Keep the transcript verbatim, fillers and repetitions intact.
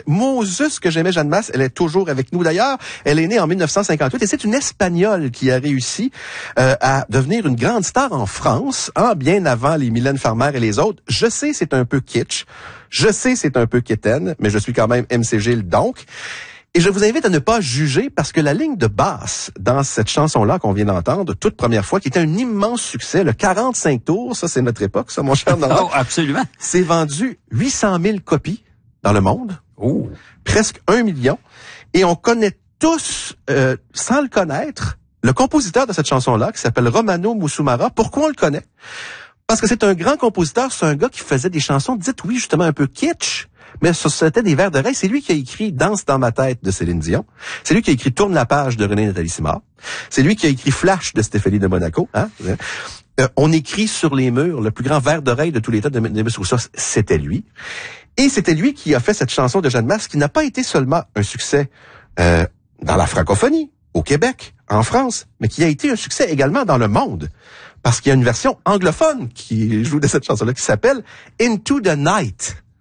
Moses, que j'aimais Jeanne Mast, elle est toujours avec nous d'ailleurs. Elle est née en dix-neuf cent cinquante-huit et c'est une Espagnole qui a réussi euh, à devenir une grande star en France, hein, bien avant les Mylène Farmer et les autres. Je sais, c'est un peu kitsch. Je sais, c'est un peu quétaine, mais je suis quand même M C Gilles donc. Et je vous invite à ne pas juger parce que la ligne de basse dans cette chanson-là qu'on vient d'entendre, toute première fois, qui était un immense succès, le quarante-cinq tours, ça c'est notre époque, ça mon cher Normand. Oh, absolument. C'est vendu huit cent mille copies dans le monde. Oh. Presque un million. Et on connaît tous, euh, sans le connaître, le compositeur de cette chanson-là, qui s'appelle Romano Musumara. Pourquoi on le connaît? Parce que c'est un grand compositeur, c'est un gars qui faisait des chansons, dites oui, justement un peu kitsch, mais c'était des vers d'oreille. C'est lui qui a écrit Danse dans ma tête de Céline Dion. C'est lui qui a écrit Tourne la page de René Nathalie Simard. C'est lui qui a écrit Flash de Stéphanie de Monaco. Hein? Euh, on écrit sur les murs, le plus grand vers d'oreille de tous les temps de Demis Roussos, c'était lui. Et c'était lui qui a fait cette chanson de Jeanne Mast qui n'a pas été seulement un succès euh, dans la francophonie, au Québec, en France, mais qui a été un succès également dans le monde. Parce qu'il y a une version anglophone qui joue de cette chanson-là qui s'appelle Into the Night.